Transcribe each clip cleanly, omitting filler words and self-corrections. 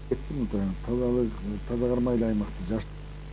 Таза кармайлы аймакты жаш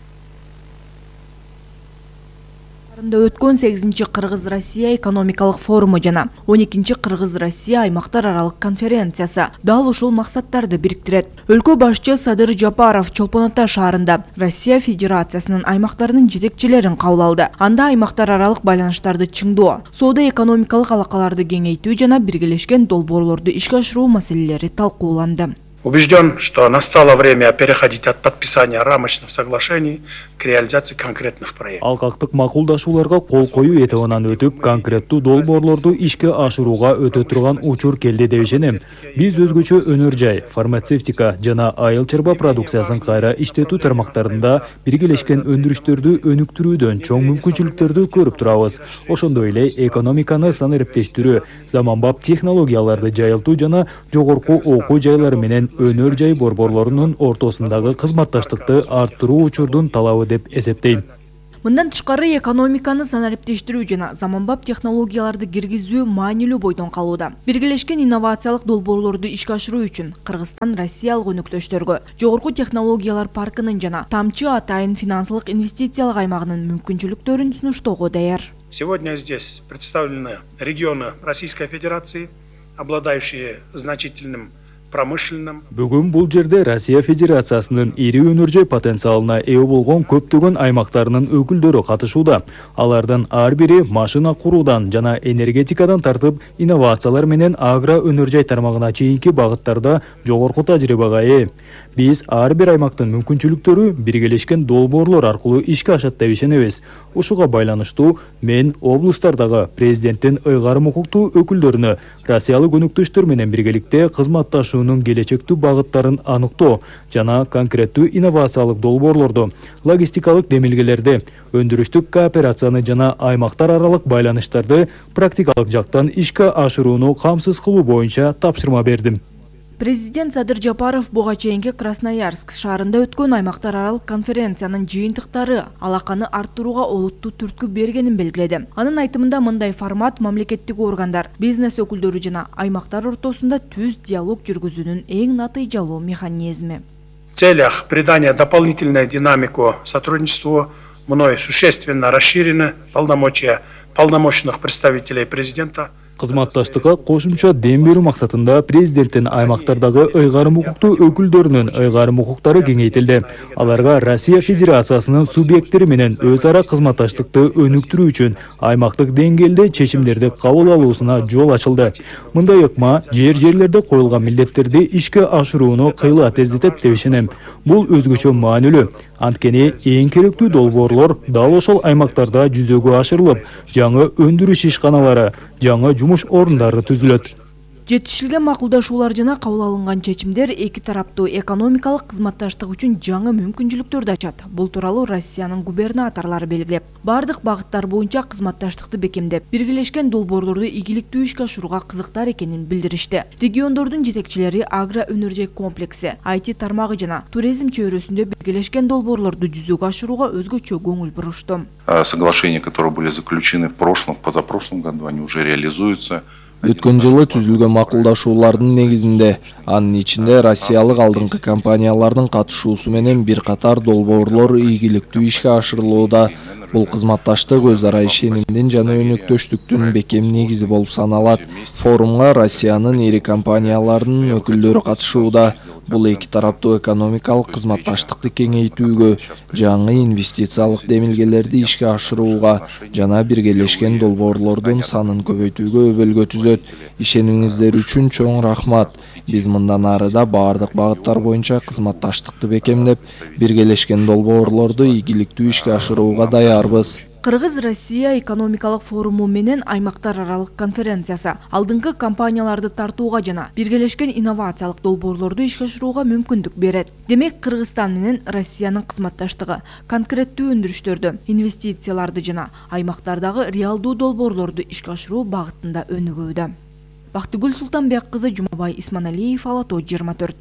Өткөн 8-чи Кыргыз-Россия экономикалык форуму жана 12-чи Кыргыз-Россия аймактар аралык конференциясы дал ушул максаттарды бириктирет. Өлкө башчы Садыр Жапаров Чолпон Ата шаарында Россия Федерациясынын аймактарынын жетекчилерин кабыл алды. Анда аймактар аралык байланыштарды чыңдоо, соода-экономикалык алакаларды кеңейтүү жана биргелешкен долбоорлорду ишке ашыруу маселелери талкууланды. Убежден, что настало время переходить от подписания рамочных соглашений к реализации конкретных проектов. Алкактык макулдашууларга кол коюу этабынан өтүп, конкреттүү долбоорлорду ишке ашырууга өтө турган учур келди деп ишенем. Биз өзгөчө өнөр жай, фармацевтика жана айыл чарба продукциясын кайра иштетүү тармактарында биргелешкен өндүрүштөрдү өнүктүрүүдөн чоң мүмкүнчүлүктөрдү көрүп турабыз. Ошондой эле экономиканы санариптештирүү, заманбап технологияларды жайылтуу жана жогорку окуу жайлары менен өнөр жай борборлорунун ортосундагы кызматташтыкты арттыруу учурдун талабы деп эсептейм. Мындан тышкары экономиканы санариптештирүү жана заманбап технологияларды киргизүү маанилүү бойдон калууда. Биргелешкен инновациялык долбоорлорду ишке ашыруу үчүн Кыргызстан Россиялык өнөктөштөргө жогорку технологиялар паркынын жана тамчы атайын финансылык инвестициялык аймагынын мүмкүнчүлүктөрүн сунуштоого даяр. Сегодня здесь представлены регионы Российской Федерации, обладающие значительным промышленным. Бүгүн бул жерде Россия Федерациясынын ири өнөр жай потенциалына ээ болгон көптөгөн аймактарынын өкүлдөрү катышууда. Алардын ар бири машина куруудан жана энергетикадан тартып, инновациялар менен агро өнөр жай тармагына чейинки багыттарда жогорку тажрыйбага ээ. Биз ар бир аймактын мүмкүнчүлүктөрү биргелешкен долбоорлор аркылуу ишке ашат деп ишенебиз. Ушуга байланыштуу мен облустардагы президенттин ыйгарым укуктуу өкүлдөрүнө Россиялык өнөктөштөр менен биргеликте кызматташуунун келечектүү багыттарын аныктоо жана конкреттүү инновациялык долбоорлорду, логистикалык демилгелерди, өндүрүштүк кооперацияны жана аймактар аралык байланыштарды практикалык жактан ишке ашырууну камсыз кылуу боюнча тапшырма бердим. Президент Садыр Жапаров буга чейинки Красноярск шаарында өткөн аймактар аралык конференциянын жыйынтыктары алаканы арттырууга олуттуу түрткү бергенин белгиледи. Анын айтымында мындай формат мамлекеттик органдар, бизнес өкүлдөрү жана аймактар ортосунда түз диалог жүргүзүүнүн эң натыйжалуу механизми. В целях придания дополнительной динамику сотрудничеству мной существенно расширены полномочия полномочных представителей президента. Кызматташтыкка кошумча дем берүү максатында президенттин аймактардагы ыйгарым укуктуу өкүлдөрүнүн ыйгарым укуктары кеңейтилди. Аларга Россия Федерациясынын субъекттери менен өз ара кызматташтыкты өнүктүрүү үчүн аймактык деңгээлде чечимдерди кабыл алуусуна жол ачылды. Мындай ыкма жерлерде коюлган милдеттерди ишке ашырууну кыйла тездетет деп ишенем. Бул өзгөчө маанилүү. Анткени эң керектүү долбоорлор дал ошол аймактарда жүзөгө ашырылып, жаңы өндүрүш ишканалары, жаңы жумуш орундары түзүлөт. Жетишилген макулдашуулар жана кабыл алынган чечимдер эки тараптуу экономикалык кызматташтык үчүн жаңы мүмкүнчүлүктөрдү ачат. Бул тууралуу Россиянын губернаторлору белгилеп, бардык багыттар боюнча кызматташтыкты бекемдеп, биргелешкен долбоорлорду ийгиликтүү ишке ашырууга кызыктар экенин билдиришти. Региондордун жетекчилери агро өнөр жай комплекси, IT тармагы жана туризм чөйрөсүндө биргелешкен долбоорлорду жүзөгө ашырууга өзгөчө көңүл бурушту. Соглашения, которые были заключены в прошлом, в позапрошлом году, они уже реализуются. Өткөн жылы түзүлгөн макулдашуулардын негизинде, анын ичинде Россиялык алдыңкы компаниялардын катышуусу менен бир катар долбоорлор ийгиликтүү ишке ашырылууда. Бул кызматташтык өз ара ишенимдин жана өнөктөштүктүн бекем негизи болуп саналат. Форумга Россиянын ири компанияларынын өкүлдөрү катышууда. Бул эки тараптуу экономикалык кызматташтыкты кеңейтүүгө, жаңы инвестициялык демилгелерди ишке ашырууга жана биргелешкен долбоорлордун санын көбөйтүүгө өбөлгө түзөт. Ишенимиңиздер үчүн чоң рахмат. Биз мындан ары да бардык багыттар боюнча кызматташтыкты бекемдеп, биргелешкен долбоорлорду ийгиликтүү ишке ашырууга даярбыз. Кыргыз-Россия экономикалык форуму менен аймактар аралык конференциясы алдыңкы компанияларды тартууга жана биргелешкен инновациялык долбоорлорду ишке ашырууга мүмкүндүк берет. Демек, Кыргызстан менен Россиянын кызматташтыгы конкреттүү өндүрүштөрдү, инвестицияларды жана аймактардагы реалдуу долбоорлорду ишке ашыруу багытында өнүгүүдө. Бактыгүл Султанбек кызы, Жумабай Исманалиев, Ала Тоо 24.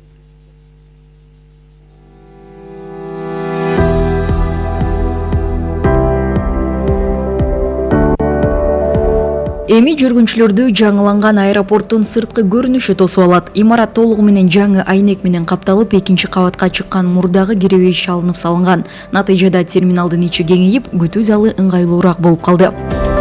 Эми жүргүнчүлөрдү жаңыланган аэропорттун сырткы көрүнүшү тосуп алат. Имарат толугу менен жаңы айнек менен капталып, экинчи кабатка чыккан мурдагы киребеш алынып салынган. Натыйжада терминалдын ичи кеңейип, күтүү залы ыңгайлуураак болуп калды.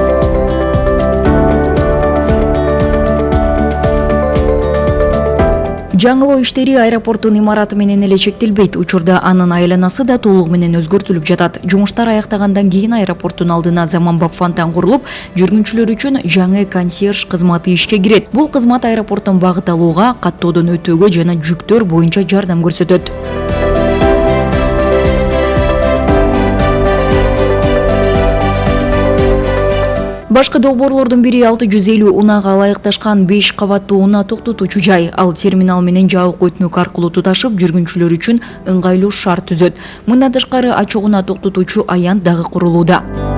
Жаңылоо иштери аэропорттун имараты менен эле чектелбейт. Учурда анын айланасы да толугу менен өзгөртүлүп жатат. Жумуштар аяктагандан кийин аэропорттун алдына заманбап фонтан курулуп, жүргүнчүлөр үчүн жаңы консьерж кызматы ишке кирет. Бул кызмат аэропорттон багыт алууга, каттоодон өтүүгө жана жүктөр боюнча жардам көрсөтөт. Башкы долбоорлордун бири 650 унаага ылайыкташкан 5 кабаттуу уна токтотуучу жай. Ал терминал менен жабык өтмөк аркылуу туташып, жүргүнчүлөр үчүн ыңгайлуу шарт түзөт. Мындан тышкары ачык уна токтотуучу аян дагы курулууда.